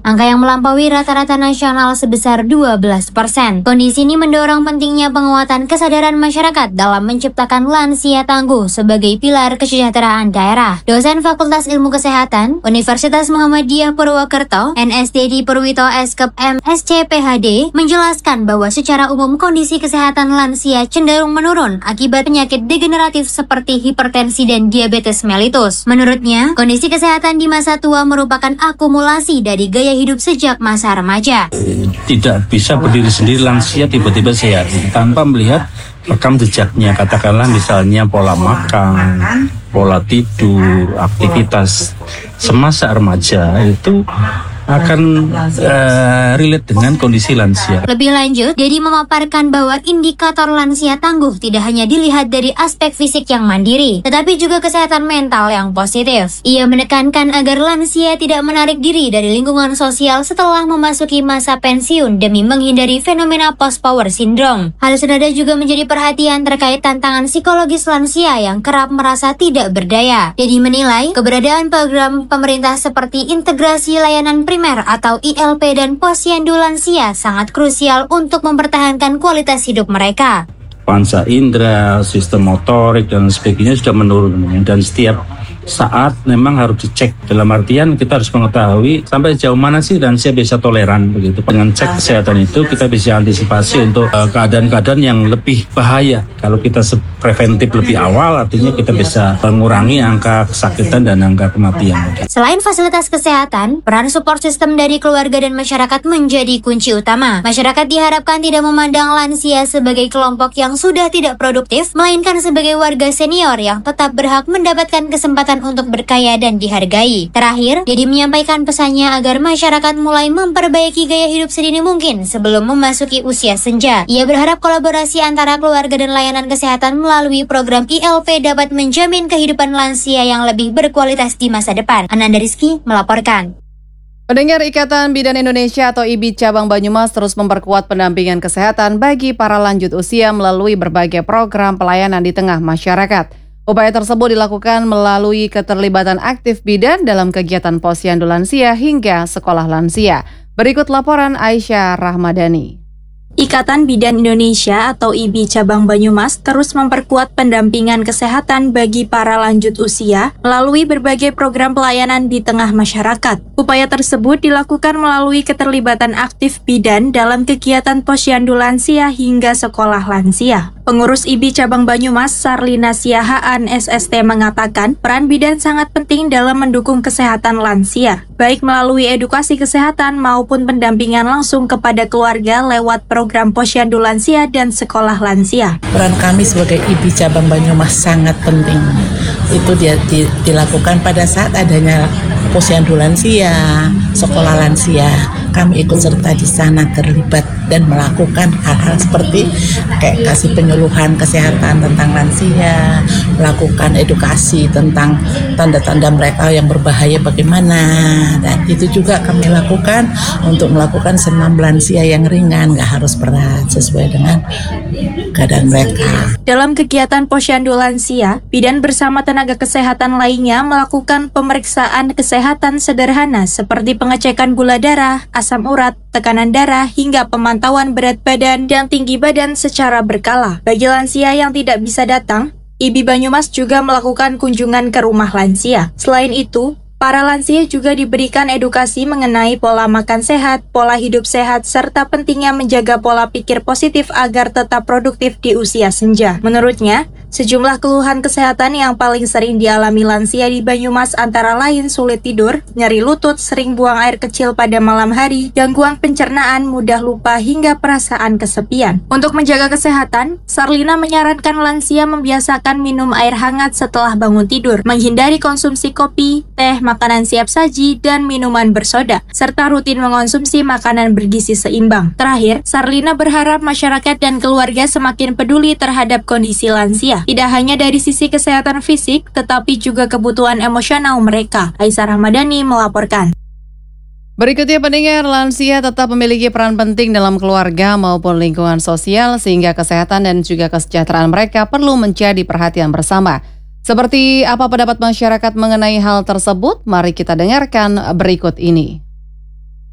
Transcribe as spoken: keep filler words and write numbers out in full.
angka yang melampaui rata-rata nasional sebesar dua belas persen. Kondisi ini mendorong pentingnya penguatan kesadaran masyarakat dalam menciptakan lansia tangguh sebagai pilar kesejahteraan daerah. Dosen Fakultas Ilmu Kesehatan Universitas Muhammadiyah Purwokerto, N S D di Purwito Eskep M S C P H D, menjelaskan bahwa secara umum kondisi kesehatan lansia cenderung menurun akibat penyakit degeneratif seperti hipertensi dan diabetes mellitus. Menurutnya, kondisi kesehatan di masa tua merupakan akumulasi dari gaya hidup sejak masa remaja. Tidak bisa berdiri sendiri lansia tiba-tiba sehat tanpa melihat rekam jejaknya, katakanlah misalnya pola makan, pola tidur, aktivitas semasa remaja itu akan uh, relate dengan kondisi lansia. Lebih lanjut, Dedi memaparkan bahwa indikator lansia tangguh tidak hanya dilihat dari aspek fisik yang mandiri, tetapi juga kesehatan mental yang positif. Ia menekankan agar lansia tidak menarik diri dari lingkungan sosial setelah memasuki masa pensiun demi menghindari fenomena post-power syndrome. Hal senada juga menjadi perhatian terkait tantangan psikologis lansia yang kerap merasa tidak berdaya. Dedi menilai keberadaan program pemerintah seperti integrasi layanan primer atau I L P dan posyandu lansia sangat krusial untuk mempertahankan kualitas hidup mereka. Panca indera, sistem motorik dan sebagainya sudah menurun, dan setiap saat memang harus dicek. Dalam artian kita harus mengetahui sampai jauh mana sih lansia bisa toleran begitu. Dengan cek kesehatan itu kita bisa antisipasi untuk uh, keadaan-keadaan yang lebih bahaya. Kalau kita preventif lebih awal, artinya kita bisa mengurangi angka kesakitan dan angka kematian. Selain fasilitas kesehatan, peran support system dari keluarga dan masyarakat menjadi kunci utama. Masyarakat diharapkan tidak memandang lansia sebagai kelompok yang sudah tidak produktif, melainkan sebagai warga senior yang tetap berhak mendapatkan kesempatan untuk berkaya dan dihargai. Terakhir, Dedi menyampaikan pesannya agar masyarakat mulai memperbaiki gaya hidup sedini mungkin sebelum memasuki usia senja. Ia berharap kolaborasi antara keluarga dan layanan kesehatan melalui program I L P dapat menjamin kehidupan lansia yang lebih berkualitas di masa depan. Ananda Rizky melaporkan. Pendengar, Ikatan Bidan Indonesia atau I B I Cabang Banyumas terus memperkuat pendampingan kesehatan bagi para lanjut usia melalui berbagai program pelayanan di tengah masyarakat. Upaya tersebut dilakukan melalui keterlibatan aktif bidan dalam kegiatan posyandu lansia hingga sekolah lansia. Berikut laporan Aisyah Rahmadani. Ikatan Bidan Indonesia atau I B I Cabang Banyumas terus memperkuat pendampingan kesehatan bagi para lanjut usia melalui berbagai program pelayanan di tengah masyarakat. Upaya tersebut dilakukan melalui keterlibatan aktif bidan dalam kegiatan posyandu lansia hingga sekolah lansia. Pengurus I B I Cabang Banyumas, Sarlina Siahaan S S T mengatakan, peran bidan sangat penting dalam mendukung kesehatan lansia, baik melalui edukasi kesehatan maupun pendampingan langsung kepada keluarga lewat program posyandu lansia dan sekolah lansia. Peran kami sebagai I B I Cabang Banyumas sangat penting. Itu dia di, dilakukan pada saat adanya posyandu lansia, sekolah lansia. Kami ikut serta di sana, terlibat dan melakukan hal-hal seperti kayak kasih penyuluhan kesehatan tentang lansia, melakukan edukasi tentang tanda-tanda mereka yang berbahaya bagaimana, dan itu juga kami lakukan untuk melakukan senam lansia yang ringan, nggak harus berat, sesuai dengan keadaan mereka. Dalam kegiatan posyandu lansia, bidan bersama tenaga kesehatan lainnya melakukan pemeriksaan kesehatan sederhana seperti pengecekan gula darah, asam urat, tekanan darah, hingga pemantauan berat badan dan tinggi badan secara berkala. Bagi lansia yang tidak bisa datang, I B I Banyumas juga melakukan kunjungan ke rumah lansia. Selain itu, para lansia juga diberikan edukasi mengenai pola makan sehat, pola hidup sehat, serta pentingnya menjaga pola pikir positif agar tetap produktif di usia senja. Menurutnya, sejumlah keluhan kesehatan yang paling sering dialami lansia di Banyumas antara lain sulit tidur, nyeri lutut, sering buang air kecil pada malam hari, gangguan pencernaan, mudah lupa, hingga perasaan kesepian. Untuk menjaga kesehatan, Sarlina menyarankan lansia membiasakan minum air hangat setelah bangun tidur, menghindari konsumsi kopi, teh, makanan siap saji, dan minuman bersoda, serta rutin mengonsumsi makanan bergizi seimbang. Terakhir, Sarlina berharap masyarakat dan keluarga semakin peduli terhadap kondisi lansia, tidak hanya dari sisi kesehatan fisik, tetapi juga kebutuhan emosional mereka. Aisyah Rahmadani melaporkan. Berikutnya, pendengar, lansia tetap memiliki peran penting dalam keluarga maupun lingkungan sosial, sehingga kesehatan dan juga kesejahteraan mereka perlu menjadi perhatian bersama. Seperti apa pendapat masyarakat mengenai hal tersebut? Mari kita dengarkan berikut ini.